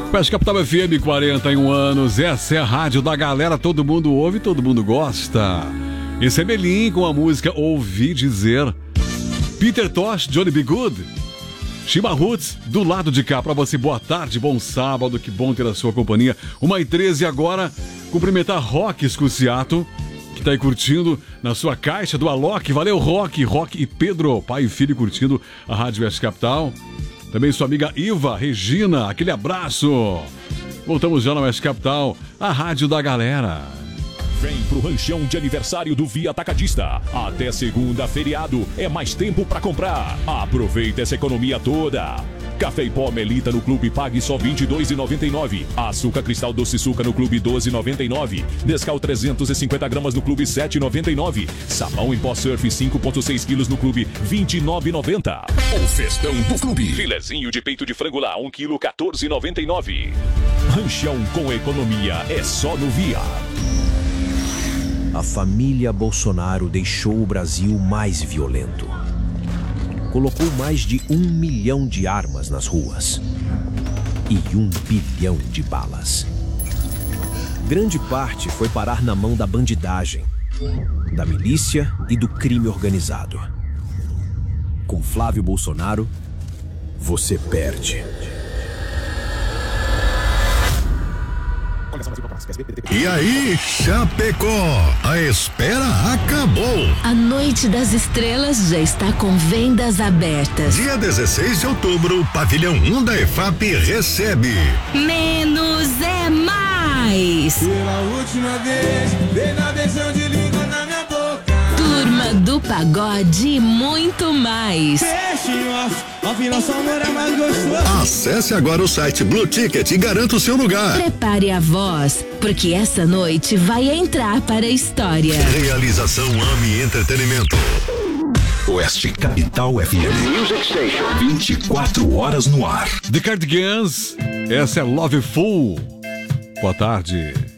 Oeste Capital FM, 41 anos, essa é a rádio da galera, todo mundo ouve, todo mundo gosta. Esse é Melim com a música Ouvi Dizer. Peter Tosh, Johnny B. Good. Shima Roots, do lado de cá, pra você, boa tarde, bom sábado, que bom ter a sua companhia. 1h13 agora, cumprimentar Rock Escuciato, que tá aí curtindo na sua caixa do Alok. Valeu, Rock e Pedro, pai e filho curtindo a Rádio Oeste Capital. Também sua amiga Iva, Regina, aquele abraço. Voltamos já na Oeste Capital, a rádio da galera. Vem pro ranchão de aniversário do Via Atacadista. Até segunda, feriado, é mais tempo pra comprar. Aproveita essa economia toda. Café em pó Melita no Clube pague só R$ 22,99. Açúcar Cristal Doce Suca no Clube 12,99. Nescau 350 gramas no Clube 7,99. Sabão em pó Surf 5,6 quilos no Clube 29,90. O festão do Clube. Filezinho de peito de frango lá 1 quilo 14,99. Ranchão com economia é só no Via. A família Bolsonaro deixou o Brasil mais violento. Colocou mais de 1 milhão de armas nas ruas e 1 bilhão de balas. Grande parte foi parar na mão da bandidagem, da milícia e do crime organizado. Com Flávio Bolsonaro, você perde. E aí, Chapecó, a espera acabou. A Noite das Estrelas já está com vendas abertas. Dia 16 de outubro, Pavilhão 1 da EFAP recebe Menos é mais. Pela última vez, dei na beijão de língua na minha boca. Turma do Pagode e muito mais. Afinal, seu amor é mais gostoso. Acesse agora o site Blue Ticket e garanta o seu lugar. Prepare a voz, porque essa noite vai entrar para a história. Realização AMI Entretenimento. Oeste Capital FM. Music Station. 24 horas no ar. The Cardigans, essa é Loveful. Boa tarde.